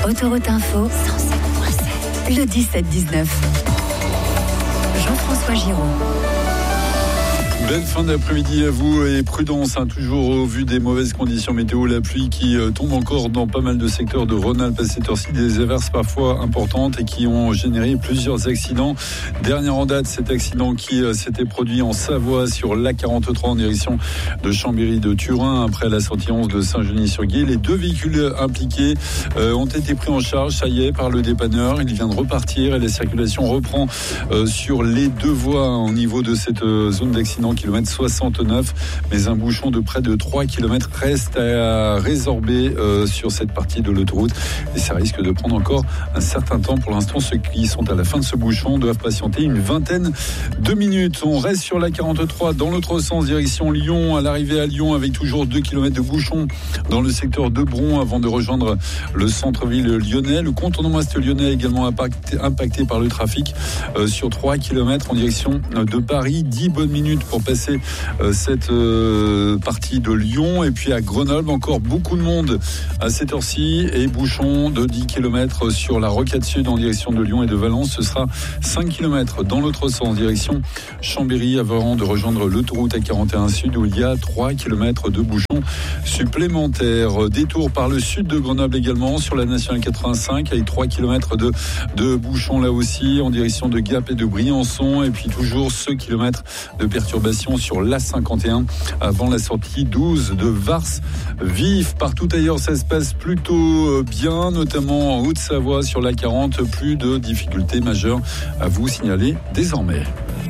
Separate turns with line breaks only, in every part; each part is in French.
Autoroute Info, 107.7. Le 17-19. Jean-François Giraud.
Belle fin d'après-midi à vous et prudence, toujours au vu des mauvaises conditions météo, la pluie qui tombe encore dans pas mal de secteurs de Rhône-Alpes à cette heure-ci, des averses parfois importantes et qui ont généré plusieurs accidents. Dernier en date, cet accident qui s'était produit en Savoie sur l'A43 en direction de Chambéry de Turin après la sortie 11 de Saint-Genis-sur-Guiers. Les deux véhicules impliqués ont été pris en charge, ça y est, par le dépanneur. Il vient de repartir et la circulation reprend sur les deux voies au niveau de cette zone d'accident. Kilomètre 69, mais un bouchon de près de 3 km reste à résorber sur cette partie de l'autoroute et ça risque de prendre encore un certain temps. Pour l'instant, ceux qui sont à la fin de ce bouchon doivent patienter une vingtaine de minutes. On reste sur la 43 dans l'autre sens, direction Lyon, à l'arrivée à Lyon avec toujours 2 km de bouchon dans le secteur de Bron avant de rejoindre le centre-ville lyonnais. Le contournement est lyonnais également impacté par le trafic sur 3 km en direction de Paris. 10 bonnes minutes pour passer cette partie de Lyon. Et puis à Grenoble, encore beaucoup de monde à cette heure-ci et bouchon de 10 km sur la rocade sud en direction de Lyon et de Valence. Ce sera 5 km dans l'autre sens, direction Chambéry, avant de rejoindre l'autoroute A41 Sud où il y a 3 km de bouchons supplémentaires. Détour par le sud de Grenoble également sur la nationale 85 avec 3 km de bouchons là aussi en direction de Gap et de Briançon. Et puis toujours ce kilomètre de perturbation sur l'A51 avant la sortie 12 de Vars-Vif. Partout ailleurs, ça se passe plutôt bien, notamment en Haute-Savoie sur l'A40. Plus de difficultés majeures à vous signaler désormais.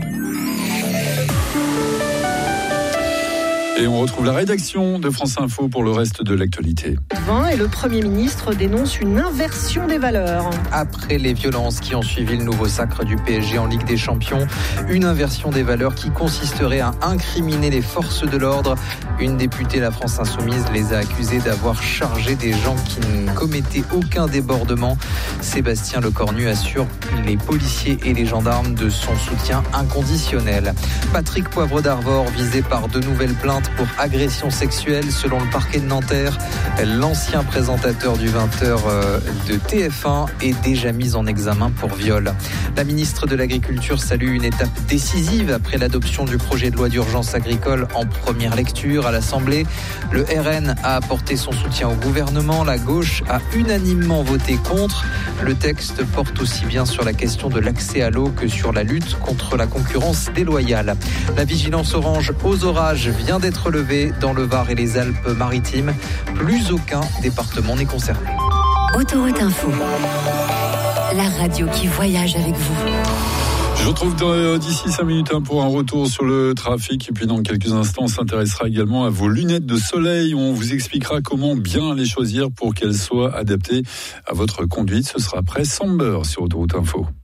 Et on retrouve la rédaction de France Info pour le reste de l'actualité.
Et le Premier ministre dénonce une inversion des valeurs.
Après les violences qui ont suivi le nouveau sacre du PSG en Ligue des Champions, une inversion des valeurs qui consisterait à incriminer les forces de l'ordre. Une députée, la France Insoumise, les a accusés d'avoir chargé des gens qui ne commettaient aucun débordement. Sébastien Lecornu assure les policiers et les gendarmes de son soutien inconditionnel. Patrick Poivre d'Arvor visé par de nouvelles plaintes pour agression sexuelle selon le parquet de Nanterre. L'ancien présentateur du 20h de TF1 est déjà mis en examen pour viol. La ministre de l'Agriculture salue une étape décisive après l'adoption du projet de loi d'urgence agricole en première lecture à l'Assemblée. Le RN a apporté son soutien au gouvernement. La gauche a unanimement voté contre. Le texte porte aussi bien sur la question de l'accès à l'eau que sur la lutte contre la concurrence déloyale. La vigilance orange aux orages vient d'être relevée dans le Var et les Alpes-Maritimes. Plus aucun département n'est concerné.
Autoroute Info, la radio qui voyage avec vous.
Je vous retrouve d'ici 5 minutes pour un retour sur le trafic. Et puis dans quelques instants, on s'intéressera également à vos lunettes de soleil. On vous expliquera comment bien les choisir pour qu'elles soient adaptées à votre conduite. Ce sera après Samber sur Autoroute Info.